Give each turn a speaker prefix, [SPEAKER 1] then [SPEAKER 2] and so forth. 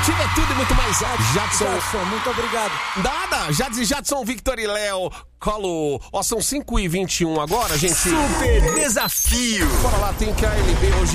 [SPEAKER 1] Curitiba é tudo e muito mais.
[SPEAKER 2] Jadson, muito obrigado.
[SPEAKER 1] Nada, Jadson, Victor e Léo, Colo. Ó, são 5h21 agora, gente.
[SPEAKER 3] Super desafio.
[SPEAKER 1] Bora lá, tem KLB hoje.